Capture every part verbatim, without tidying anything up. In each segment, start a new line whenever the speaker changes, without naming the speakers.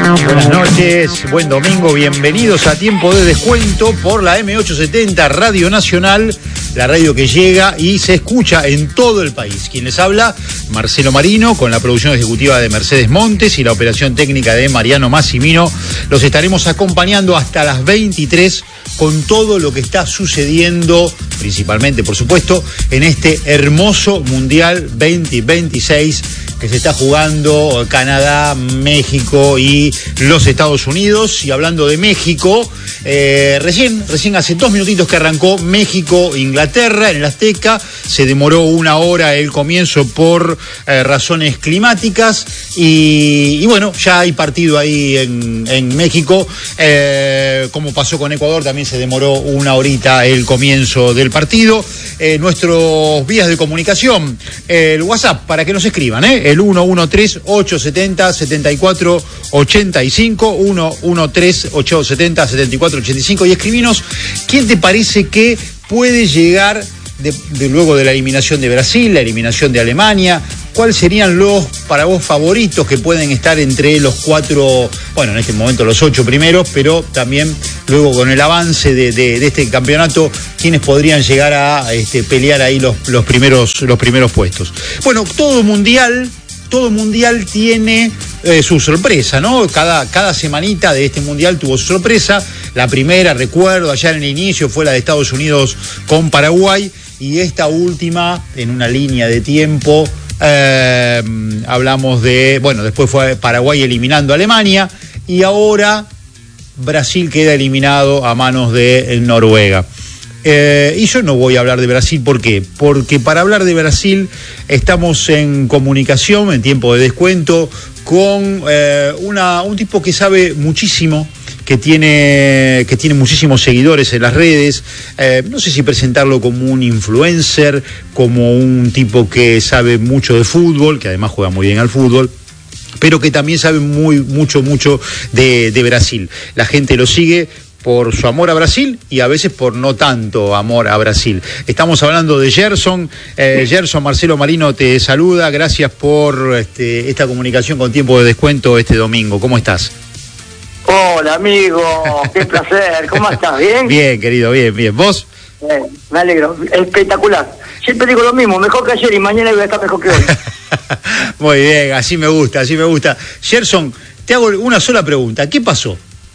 Buenas noches, buen domingo, bienvenidos a Tiempo de Descuento por la eme ochocientos setenta Radio Nacional, la radio que llega y se escucha en todo el país. Quien les habla, Marcelo Marino, con la producción ejecutiva de Mercedes Montes y la operación técnica de Mariano Massimino. Los estaremos acompañando hasta las veintitrés con todo lo que está sucediendo, principalmente, por supuesto, en este hermoso Mundial veinte veintiséis que se está jugando Canadá, México y los Estados Unidos. Y hablando de México, eh, recién, recién hace dos minutitos que arrancó México-Inglaterra en el Azteca. Se demoró una hora el comienzo por eh, razones climáticas y, y bueno, ya hay partido ahí en, en México. Eh, como pasó con Ecuador, también se demoró una horita el comienzo del partido. Eh, nuestros vías de comunicación, eh, el WhatsApp para que nos escriban, ¿eh? El uno uno tres, ocho siete cero, siete cuatro ocho cinco, uno uno tres, ocho siete cero, siete cuatro ocho cinco, y escribinos quién te parece que puede llegar de, de luego de la eliminación de Brasil, la eliminación de Alemania. ¿Cuáles serían los, para vos, favoritos que pueden estar entre los cuatro, bueno, en este momento los ocho primeros, pero también luego con el avance de, de, de este campeonato, quiénes podrían llegar a este, pelear ahí los, los, primeros, los primeros puestos? Bueno, todo mundial, todo mundial tiene eh, su sorpresa, ¿no? Cada, cada semanita de este mundial tuvo su sorpresa. La primera, recuerdo, allá en el inicio, fue la de Estados Unidos con Paraguay, y esta última, en una línea de tiempo, Eh, hablamos de, bueno, después fue Paraguay eliminando a Alemania y ahora Brasil queda eliminado a manos de Noruega. Eh, y yo no voy a hablar de Brasil, ¿por qué? Porque para hablar de Brasil estamos en comunicación, en Tiempo de Descuento, con eh, una, un tipo que sabe muchísimo, que tiene, que tiene muchísimos seguidores en las redes. Eh, no sé si presentarlo como un influencer, como un tipo que sabe mucho de fútbol, que además juega muy bien al fútbol, pero que también sabe muy, mucho, mucho de, de Brasil. La gente lo sigue por su amor a Brasil y a veces por no tanto amor a Brasil. Estamos hablando de Gerson. Eh, Gerson, Marcelo Marino te saluda. Gracias por este, esta comunicación con Tiempo de Descuento este domingo. ¿Cómo estás?
Hola, amigo, qué placer. ¿Cómo estás? ¿Bien?
Bien, querido, bien, bien. ¿Vos?
Eh, me alegro, espectacular. Siempre digo lo mismo, mejor que ayer y mañana voy a estar mejor que hoy.
Muy bien, así me gusta, así me gusta. Gerson, te hago una sola pregunta. ¿Qué pasó?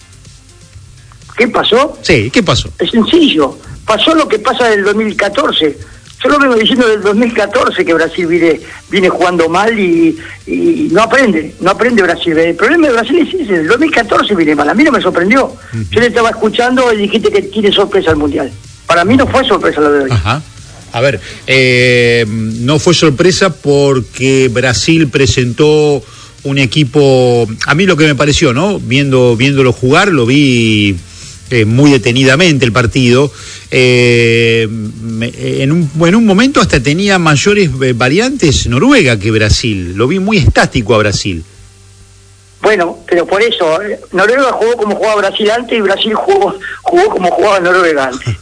¿Qué pasó?
Sí, ¿qué pasó?
Es sencillo. Pasó lo que pasa del dos mil catorce. Yo lo vengo diciendo del dos mil catorce que Brasil viene, viene jugando mal y, y no aprende, no aprende Brasil. El problema de Brasil es ese, el dos mil catorce viene mal, a mí no me sorprendió. Uh-huh. Yo le estaba escuchando y dijiste que tiene sorpresa el Mundial. Para mí no fue sorpresa lo de hoy.
Ajá. A ver, eh, no fue sorpresa porque Brasil presentó un equipo, a mí lo que me pareció, ¿no? Viendo, viéndolo jugar, lo vi Eh, muy detenidamente el partido. Eh, en, un, en un momento hasta tenía mayores eh, variantes Noruega que Brasil. Lo vi muy estático a Brasil.
Bueno, pero por eso, Noruega jugó como jugaba Brasil antes y Brasil jugó, jugó como jugaba Noruega antes.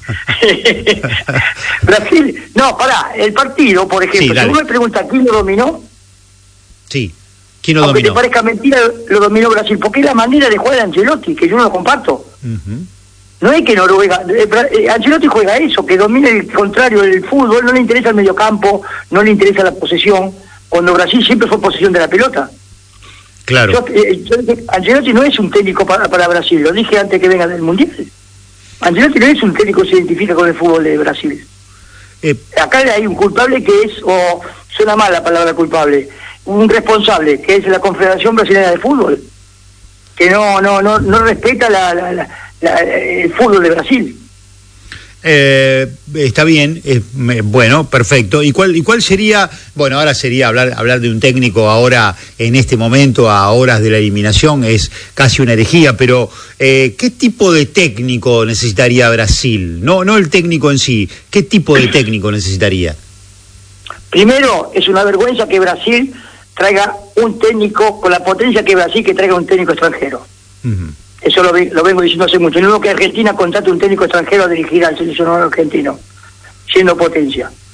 Brasil, no, pará, el partido, por ejemplo, sí, si uno me pregunta quién lo dominó.
Sí. ¿Quién lo
Aunque
dominó?
te parezca mentira, lo dominó Brasil, porque es la manera de jugar de Ancelotti, que yo no lo comparto. Uh-huh. No es que Noruega, eh, eh, Ancelotti juega eso, que domina el contrario del fútbol, no le interesa el mediocampo, no le interesa la posesión, cuando Brasil siempre fue posesión de la pelota.
Claro.
Yo, eh, yo, Ancelotti no es un técnico para, para Brasil, lo dije antes que venga del Mundial. Ancelotti no es un técnico que se identifica con el fútbol de Brasil. Eh, Acá hay un culpable que es, o oh, suena mal la palabra culpable, un responsable, que es la Confederación Brasileña de Fútbol, que no no no no respeta la, la, la, la, el fútbol de Brasil.
Eh, está bien, eh, bueno, perfecto. ¿Y cuál y cuál sería? Bueno, ahora sería hablar hablar de un técnico ahora, en este momento, a horas de la eliminación, es casi una herejía, pero eh, ¿qué tipo de técnico necesitaría Brasil? No, no el técnico en sí, ¿qué tipo de técnico necesitaría?
Primero, es una vergüenza que Brasil traiga un técnico con la potencia que Brasil, que traiga un técnico extranjero. Uh-huh. Eso lo, lo vengo diciendo hace mucho. No que Argentina contrate un técnico extranjero a dirigir al seleccionado argentino, siendo potencia.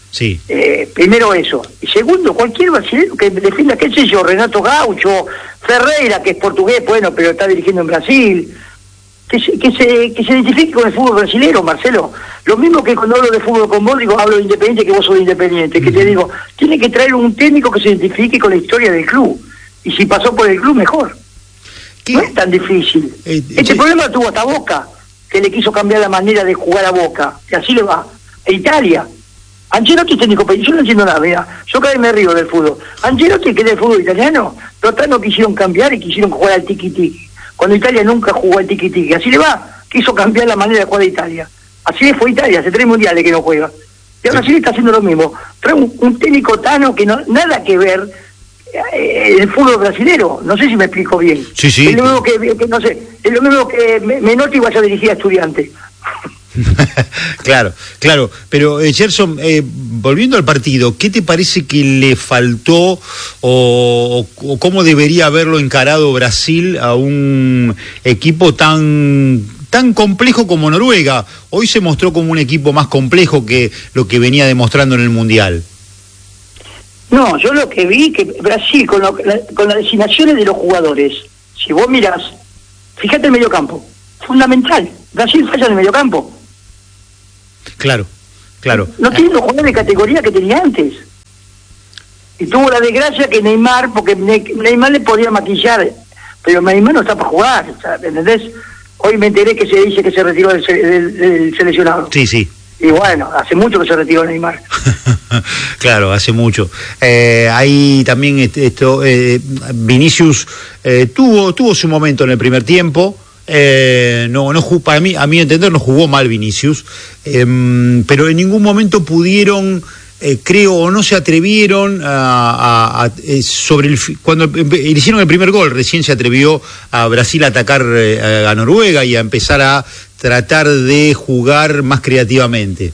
Sí.
Eh, primero eso. Y segundo, cualquier brasileño que defienda, qué sé yo, Renato Gaucho, Ferreira, que es portugués, bueno, pero está dirigiendo en Brasil, que se, que se, que se identifique con el fútbol brasileño, Marcelo. Lo mismo que cuando hablo de fútbol con vos, digo, hablo de Independiente, que vos sos de Independiente, que te digo, tiene que traer un técnico que se identifique con la historia del club. Y si pasó por el club, mejor. ¿Qué? No es tan difícil. Eh, este eh, problema lo tuvo hasta Boca, que le quiso cambiar la manera de jugar a Boca, que así le va. E Italia. Ancelotti es técnico, yo no entiendo nada, mira, yo cada vez me río del fútbol. Ancelotti, que es del fútbol italiano, total no quisieron cambiar y quisieron jugar al tiki-tiki. Cuando Italia nunca jugó al tiki-tiki, así le va, quiso cambiar la manera de jugar de Italia. Así le fue Italia, hace tres mundiales que no juega. Y ahora sí le está haciendo lo mismo. Trae un, un técnico Tano que no nada que ver eh, el fútbol brasilero, no sé si me explico bien.
Sí, sí.
Es lo mismo que, que no sé, es lo mismo que Menotti vaya a dirigir a Estudiantes.
Claro, claro, pero eh, Gerson, eh, volviendo al partido, ¿qué te parece que le faltó o, o, o cómo debería haberlo encarado Brasil a un equipo tan tan complejo como Noruega? Hoy se mostró como un equipo más complejo que lo que venía demostrando en el Mundial.
No, yo lo que vi que Brasil con, lo, la, con las designaciones de los jugadores, si vos mirás, fíjate el mediocampo, fundamental, Brasil falla en el mediocampo.
Claro, claro.
No tiene los jugadores de categoría que tenía antes. Y tuvo la desgracia que Neymar, porque Neymar le podía maquillar, pero Neymar no está para jugar, ¿entendés? Hoy me enteré que se dice que se retiró del, del, del seleccionado.
Sí, sí.
Y bueno, hace mucho que se retiró Neymar.
Claro, hace mucho. Eh, ahí también esto, eh, Vinicius eh, tuvo tuvo su momento en el primer tiempo. Eh, no, no para mí, a mi entender, no jugó mal Vinicius, eh, pero en ningún momento pudieron, eh, creo, o no se atrevieron a, a, a eh, sobre el cuando hicieron el primer gol, recién se atrevió a Brasil a atacar eh, a Noruega y a empezar a tratar de jugar más creativamente.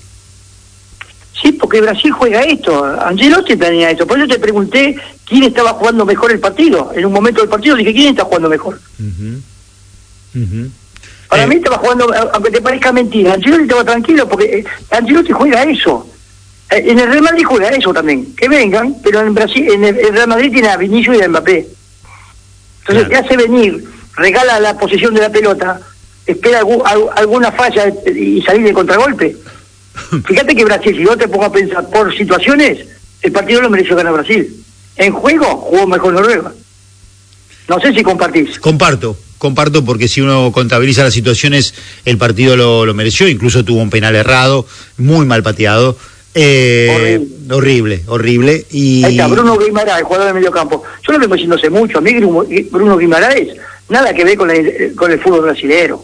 Sí, porque Brasil juega esto, Ancelotti tenía esto, por eso te pregunté quién estaba jugando mejor el partido. En un momento del partido dije, ¿quién está jugando mejor? Uh-huh. Uh-huh. Para eh. mí estaba jugando, aunque te parezca mentira, Ancelotti estaba tranquilo porque eh, Ancelotti juega eso. Eh, en el Real Madrid juega eso también, que vengan, pero en Brasil, en el, el Real Madrid tiene a Vinicius y a Mbappé. Entonces, claro, te hace venir, regala la posesión de la pelota, espera algún, alguna falla y salir de contragolpe. Fíjate que Brasil, si yo te pongo a pensar por situaciones, el partido lo mereció ganar Brasil. En juego, jugó mejor Noruega. No sé si compartís.
Comparto. Comparto porque si uno contabiliza las situaciones, el partido lo, lo mereció, incluso tuvo un penal errado, muy mal pateado, eh, horrible, horrible, horrible. Y...
Ahí está, Bruno Guimaraes, el jugador de medio campo. Yo lo vengo diciendo hace mucho, a mí Bruno Guimaraes, nada que ver con, la, con el fútbol brasilero.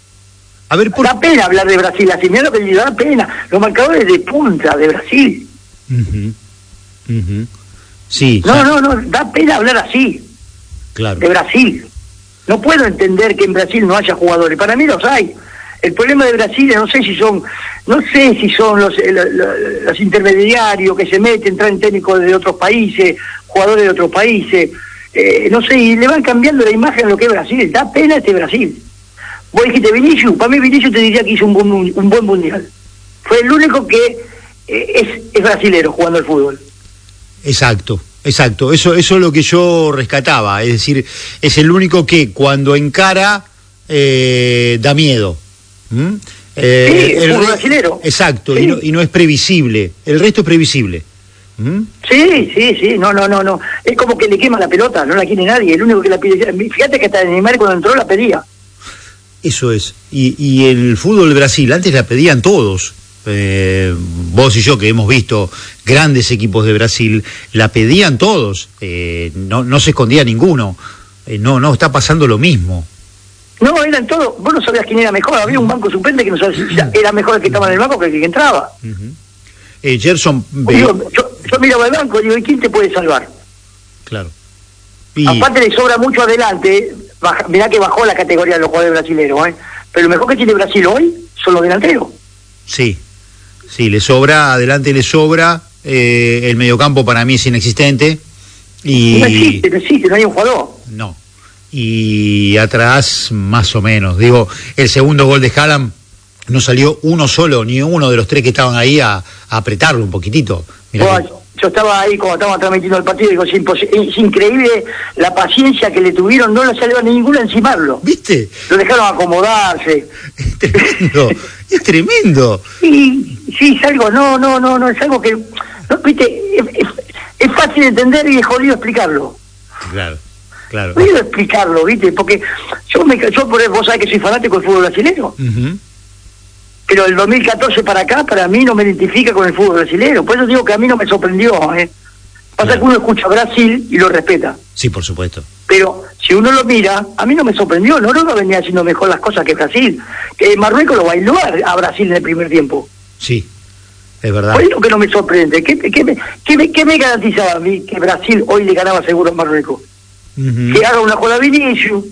A ver, por...
Da pena hablar de Brasil, así, mira lo que le da pena, los marcadores de punta de Brasil.
Uh-huh. Uh-huh. Sí.
No, no, no, da pena hablar así,
claro,
de Brasil. No puedo entender que en Brasil no haya jugadores. Para mí los hay. El problema de Brasil, no sé si son, no sé si son los, los, los intermediarios que se meten, traen técnicos de otros países, jugadores de otros países, eh, no sé, y le van cambiando la imagen a lo que es Brasil. Da pena este Brasil. Vos dijiste Vinicius, para mí Vinicius te diría que hizo un buen, un buen mundial. Fue el único que eh, es, es brasilero jugando al fútbol.
Exacto. Exacto, eso eso es lo que yo rescataba, es decir, es el único que cuando encara eh, da miedo. ¿Mm?
Eh, sí, el fútbol brasilero.
Exacto,
sí.
y, no, y no es previsible, el resto es previsible. ¿Mm?
Sí, sí, sí, no, no, no, no, es como que le quema la pelota, no la quiere nadie, el único que la pide, fíjate que hasta Neymar cuando entró la pedía.
Eso es, y, y el fútbol de Brasil, antes la pedían todos. Eh, vos y yo que hemos visto grandes equipos de Brasil, la pedían todos, eh, no, no se escondía ninguno, eh, no, no está pasando lo mismo.
No, eran todos, vos no sabías quién era mejor, había un banco suplente que no sabía si era mejor el que estaba en el banco que el que entraba.
Uh-huh. eh, Gerson,
digo, yo, yo miraba el banco y digo, ¿y quién te puede salvar?
Claro. Y...
aparte le sobra mucho adelante, baja, mirá que bajó la categoría de los jugadores brasileños, ¿eh? Pero lo mejor que tiene Brasil hoy son los delanteros.
Sí. Sí, le sobra, adelante le sobra, eh, el mediocampo para mí es inexistente. Y...
No existe, no existe, no hay un jugador.
No, y atrás más o menos. Digo, el segundo gol de Haaland no salió uno solo, ni uno de los tres que estaban ahí a, a apretarlo un poquitito. Mirá
bueno, que... Yo estaba ahí cuando estábamos transmitiendo el partido y digo, es, es increíble la paciencia que le tuvieron, no le salió a ninguna encimarlo.
¿Viste?
Lo dejaron acomodarse.
Es tremendo, es tremendo.
Sí, sí, es algo, no, no, no, no, es algo que, no, viste, es, es, es fácil de entender y es jodido explicarlo.
Claro, claro.
Jodido explicarlo, viste, porque yo, me, yo por vos sabés que soy fanático del fútbol brasileño. Uh-huh. Pero el dos mil catorce para acá, para mí no me identifica con el fútbol brasileño. Por eso digo que a mí no me sorprendió. ¿eh? Pasa claro. que uno escucha Brasil y lo respeta.
Sí, por supuesto.
Pero si uno lo mira, a mí no me sorprendió. Noruega venía haciendo mejor las cosas que Brasil. Que Marruecos lo bailó a Brasil en el primer tiempo.
Sí, es verdad.
Por eso que no me sorprende. ¿Qué, qué, me, qué, me, qué me garantizaba a mí que Brasil hoy le ganaba seguro a Marruecos? Uh-huh. Que haga una jugada Vinicius,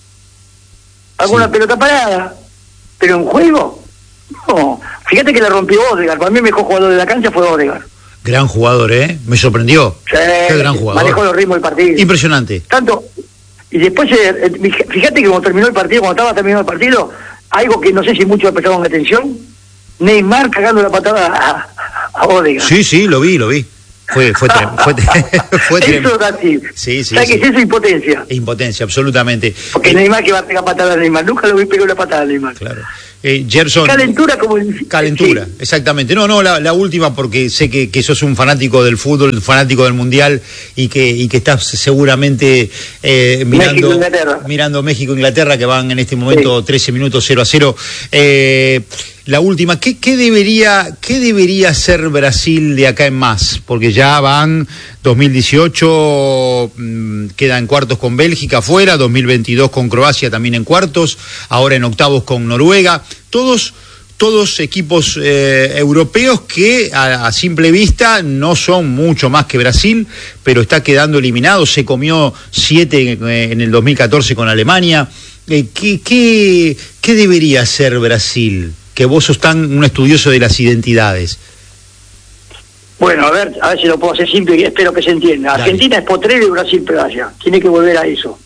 alguna sí. pelota parada. Pero en juego... No, fíjate que le rompió Odegaard. Para mí el mejor jugador de la cancha fue Odegaard.
Gran jugador, ¿eh? Me sorprendió.
Sí,
qué gran jugador.
Manejó los ritmos del partido.
Impresionante.
Tanto, y después, eh, fíjate que cuando terminó el partido, cuando estaba terminando el partido, algo que no sé si muchos prestaron atención, Neymar cagando la patada a, a Odegaard.
Sí, sí, lo vi, lo vi. Fue, fue, trem, fue, fue
tremendo. Eso es Brasil.
Sí, sí.
¿Sabes
sí.
qué es eso? Impotencia.
Impotencia, absolutamente.
Porque eh, Neymar que va a pegar patada a Neymar. Nunca lo vi pegar una patada a Neymar.
Claro. Eh, Gerson.
Calentura como el...
Calentura, sí. Exactamente. No, no, la, la última, porque sé que, que sos un fanático del fútbol, fanático del Mundial, y que, y que estás seguramente eh, mirando, México, mirando México, Inglaterra, que van en este momento sí. trece minutos cero a cero. Eh, la última, ¿qué, qué debería, qué debería ser Brasil de acá en más? Porque ya van dos mil dieciocho, mmm, queda en cuartos con Bélgica afuera, dos mil veintidós con Croacia también en cuartos, ahora en octavos con Noruega, todos, todos equipos eh, europeos que a, a simple vista no son mucho más que Brasil, pero está quedando eliminado, se comió siete en, en el dos mil catorce con Alemania. Eh, ¿qué, qué, ¿Qué debería ser Brasil? Que vos sos tan un estudioso de las identidades.
Bueno, a ver, a ver si lo puedo hacer simple y espero que se entienda. Dale. Argentina es potrero y Brasil playa. Tiene que volver a eso.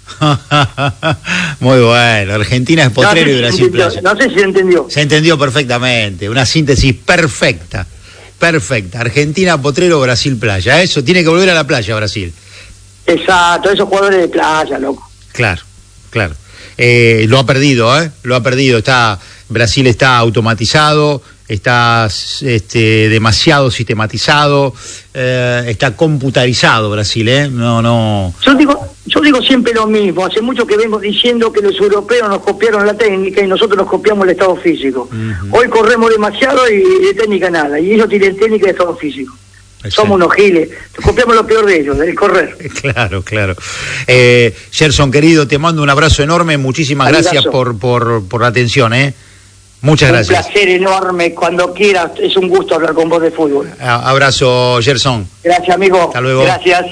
Muy bueno, Argentina es potrero no sé y Brasil
si
playa.
No sé si se entendió.
Se entendió perfectamente, una síntesis perfecta, perfecta. Argentina, potrero, Brasil playa. Eso, tiene que volver a la playa, Brasil.
Exacto, esos jugadores de playa, loco.
Claro, claro. Eh, lo ha perdido, ¿eh? Lo ha perdido. Está, Brasil está automatizado, está este, demasiado sistematizado, eh, está computarizado Brasil, ¿eh? No, no.
Yo digo, yo digo siempre lo mismo. Hace mucho que vengo diciendo que los europeos nos copiaron la técnica y nosotros nos copiamos el estado físico. Uh-huh. Hoy corremos demasiado y de técnica nada. Y ellos tienen técnica de estado físico. Exacto. Somos unos giles, copiamos lo peor de ellos, del correr.
Claro, claro. Eh, Gerson, querido, te mando un abrazo enorme, muchísimas Abrazo. gracias por, por, por la atención, ¿eh? Muchas
un
gracias.
Un placer enorme, cuando quieras, es un gusto hablar con vos de fútbol.
A- abrazo, Gerson.
Gracias, amigo.
Hasta luego.
Gracias.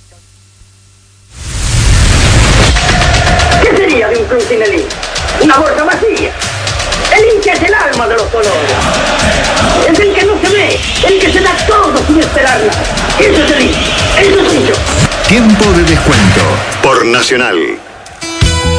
¿Qué sería de un club sin el hincha? Una bolsa vacía. El hincha es el alma de los colores. Es el que no se ve, el que se da todo sin esperar nada. Eso es el hincha. Eso es el hincha.
Tiempo de descuento por Nacional.